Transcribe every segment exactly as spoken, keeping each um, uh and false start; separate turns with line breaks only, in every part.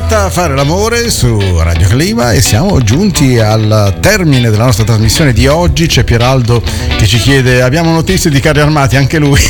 tornata a fare l'amore su Radio Clima e siamo giunti al termine della nostra trasmissione di oggi. C'è Pieraldo che ci chiede: abbiamo notizie di carri armati? Anche lui.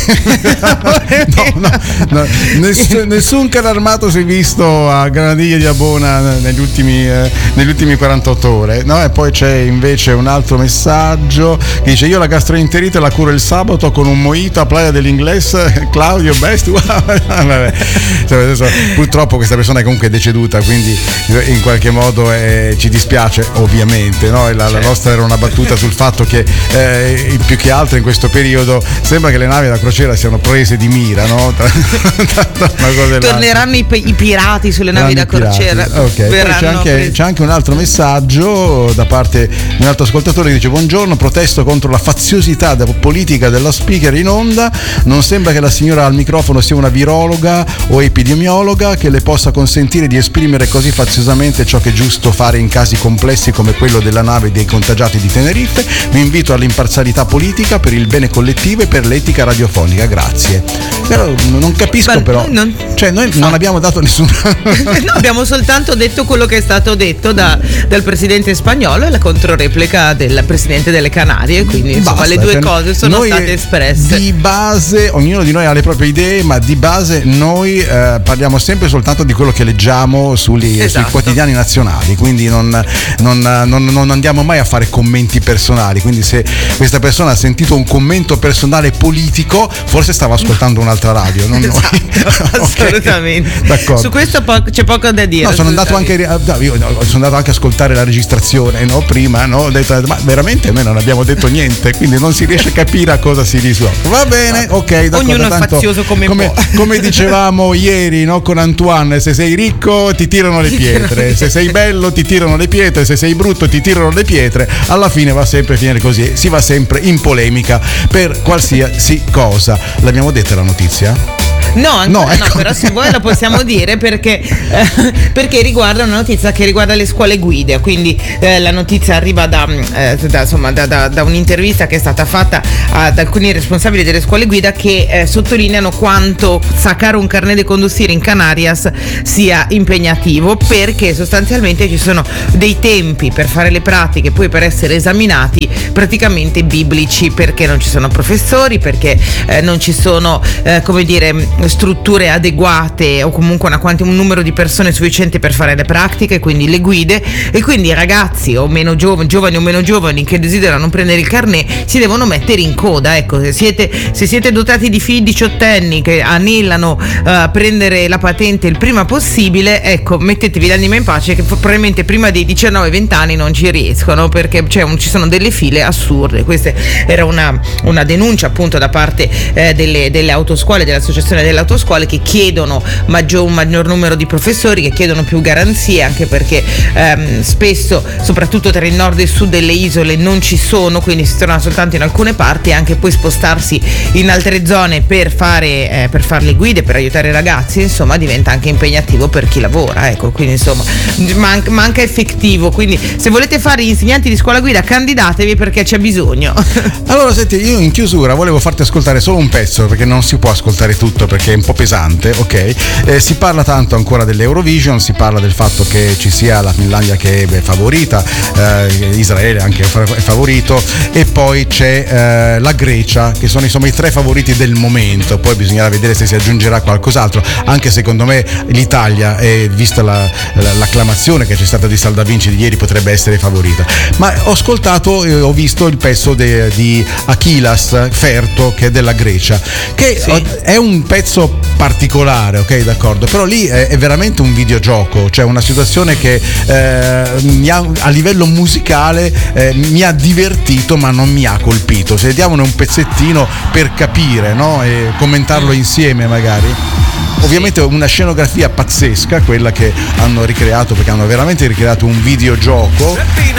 no, no, no. Ness- nessun carro armato si è visto a Granadilla di Abona negli ultimi, eh, negli ultimi quarantotto ore, no? E poi c'è invece un altro messaggio che dice: io la gastroenterite la curo il sabato con un mojito a Playa dell'Ingles. Claudio Best. Vabbè. Adesso, purtroppo questa persona è comunque deceduta, quindi in qualche modo eh, ci dispiace, ovviamente, no? La, la nostra era una battuta sul fatto che eh, più che altro in questo periodo sembra che le navi da crociera siano prese di mira, no? Tra, tra una cosa
torneranno i, i pirati sulle navi da crociera.
Okay. Poi c'è anche, c'è anche un altro messaggio da parte di un altro ascoltatore che dice: buongiorno, protesto contro la faziosità politica della speaker in onda. Non sembra che la signora al microfono sia una virologa o epidemiologa che le possa consentire di esprimere così faziosamente ciò che è giusto fare in casi complessi come quello della nave dei contagiati di Tenerife. Vi invito all'imparzialità politica per il bene collettivo e per l'etica radiofonica. Grazie. Però non capisco. Ma però non... cioè noi non abbiamo dato nessun
no, abbiamo soltanto detto quello che è stato detto da, dal presidente spagnolo e la controreplica del presidente delle Canarie, quindi insomma basta, le due cioè, cose sono state espresse.
Di base ognuno di noi ha le proprie idee, ma di base noi eh, parliamo sempre soltanto di quello che leggiamo sugli, esatto. sui quotidiani nazionali, quindi non, non, non, non andiamo mai a fare commenti personali. Quindi se questa persona ha sentito un commento personale politico, forse stava ascoltando un'altra radio, non
esatto, noi. Assolutamente. Okay. D'accordo. Su questo po- c'è poco da dire.
No, sono andato anche io sono andato anche a ascoltare la registrazione, no? Prima, no? Ho detto, ma veramente noi non abbiamo detto niente, quindi non si riesce a capire a cosa si risolve. Va bene, ok, d'accordo.
Ognuno
tanto,
è fazioso come,
come, come dicevamo ieri, no? Con Antoine, se sei ricco ti tirano le pietre, se sei bello ti tirano le pietre, se sei brutto ti tirano le pietre. Alla fine va sempre a finire così, si va sempre in polemica per qualsiasi cosa. L'abbiamo detta la notizia?
No, ancora no, ecco. no, però se vuoi la possiamo dire perché, eh, perché riguarda una notizia che riguarda le scuole guide. Quindi eh, la notizia arriva da, eh, da, insomma, da, da, da un'intervista che è stata fatta ad alcuni responsabili delle scuole guida che eh, sottolineano quanto saccare un carnet di condurre in Canarias sia impegnativo, perché sostanzialmente ci sono dei tempi per fare le pratiche, poi per essere esaminati praticamente biblici, perché non ci sono professori, perché eh, non ci sono eh, come dire strutture adeguate o comunque una quanti, un numero di persone sufficiente per fare le pratiche, quindi le guide, e quindi i ragazzi o meno giovani, giovani o meno giovani che desiderano prendere il carnet si devono mettere in coda. Ecco, se siete, se siete dotati di figli diciottenni che anelano a uh, prendere la patente il prima possibile, ecco, mettetevi l'anima in pace che probabilmente prima dei diciannove venti anni non ci riescono, perché cioè, un, ci sono delle file assurde. Questa era una, una denuncia appunto da parte eh, delle, delle autoscuole, dell'associazione delle autoscuole, che chiedono maggior, un maggior numero di professori, che chiedono più garanzie, anche perché ehm, spesso soprattutto tra il nord e il sud delle isole non ci sono, quindi si trovano soltanto in alcune parti, e anche poi spostarsi in altre zone per fare eh, per fare le guide, per aiutare i ragazzi, insomma diventa anche impegnativo per chi lavora, ecco, quindi insomma man- manca effettivo. Quindi se volete fare gli insegnanti di scuola guida, candidatevi perché c'è bisogno.
Allora senti, io in chiusura volevo farti ascoltare solo un pezzo, perché non si può ascoltare tutto perché è un po' pesante, ok? Eh, si parla tanto ancora dell'Eurovision, si parla del fatto che ci sia la Finlandia che è favorita, eh, Israele anche è favorito, e poi c'è eh, la Grecia, che sono insomma i tre favoriti del momento. Poi bisognerà vedere se si aggiungerà qualcos'altro, anche secondo me l'Italia, eh, vista la, la, l'acclamazione che c'è stata di Salda Vinci di ieri, potrebbe essere favorita. Ma ho ascoltato e ho visto il pezzo de, di Achilas Ferto, che è della Grecia, che sì. È un pezzo particolare, ok, d'accordo, però lì è, è veramente un videogioco, cioè una situazione che eh, mi ha, a livello musicale eh, mi ha divertito ma non mi ha colpito. Se diamone un pezzettino per capire, no? E commentarlo insieme magari. Ovviamente una scenografia pazzesca quella che hanno ricreato, perché hanno veramente ricreato un videogioco,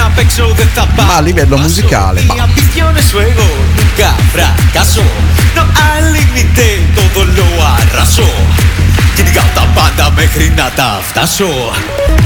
ma a livello musicale ma...
nunca fracasó, no hay límite, todo lo arrasó. Quien gata banda me grinata,